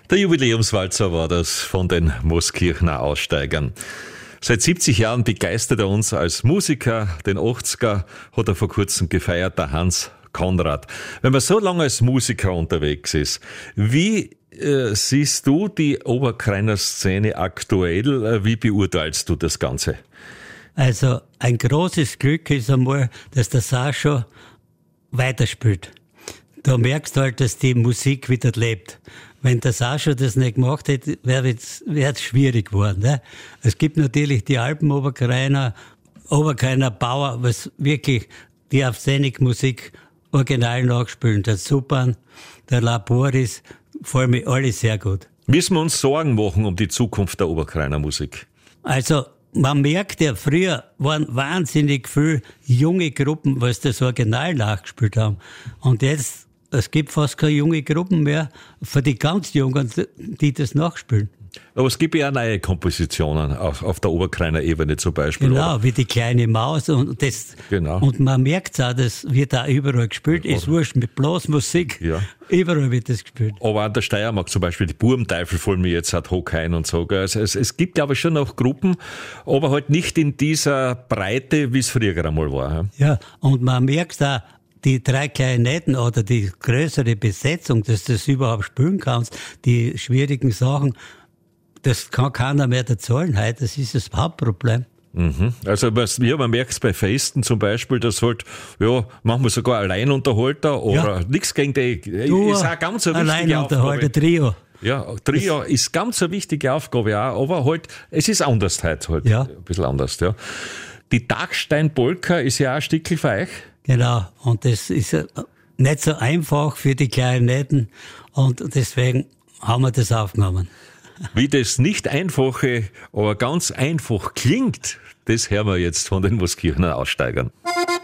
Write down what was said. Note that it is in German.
Der Jubiläumswalzer war das von den Mooskirchener Aussteigern. Seit 70 Jahren begeistert er uns als Musiker. Den 80er hat er vor kurzem gefeiert, der Hans Konrad. Wenn man so lange als Musiker unterwegs ist, wie siehst du die Oberkreiner Szene aktuell? Wie beurteilst du das Ganze? Also ein großes Glück ist einmal, dass der Sascha weiterspielt. Da merkst du halt, dass die Musik wieder lebt. Wenn der Sascha das nicht gemacht hätte, wäre es schwierig geworden. Ne? Es gibt natürlich die Alpen-Oberkreiner, Oberkreiner Bauer, was wirklich die auf Musik original nachspielen. Der Supan, der Laboris, vor mir alle sehr gut. Müssen wir uns Sorgen machen um die Zukunft der Oberkreiner Musik? Also, man merkt ja, früher waren wahnsinnig viele junge Gruppen, was das Original nachgespielt haben. Und jetzt, es gibt fast keine junge Gruppen mehr für die ganz Jungen, die das nachspielen. Aber es gibt ja auch neue Kompositionen auf der Oberkreiner Ebene zum Beispiel. Genau, oder? wie die kleine Maus und das. Genau. Und man merkt auch, das wird auch überall gespielt. Ist wurscht mit Blasmusik. Ja. Überall wird das gespielt. Aber an der Steiermark zum Beispiel, die Burmteufel fallen mir jetzt ad hoc ein und so. Also es gibt, glaube ich, schon noch Gruppen, aber halt nicht in dieser Breite, wie es früher einmal war. Ja, und man merkt auch, die 3 Klarinetten oder die größere Besetzung, dass du das überhaupt spielen kannst, die schwierigen Sachen, das kann keiner mehr erzahlen heute, das ist das Hauptproblem. Mhm. Also man merkt es bei Festen zum Beispiel, dass halt, ja, manchmal sogar Alleinunterhalter oder nichts gegen die, ist auch ganz eine wichtige Aufgabe. Alleinunterhalter, Trio. Ja, Trio ist ganz eine wichtige Aufgabe auch, aber halt, es ist anders heute halt, ein bisschen anders, ja. Die Dachstein-Polka ist ja auch ein Stückchen für euch. Genau, und das ist nicht so einfach für die Klarinetten und deswegen haben wir das aufgenommen. Wie das nicht einfache, aber ganz einfach klingt, das hören wir jetzt von den Mooskirchener Aussteigern.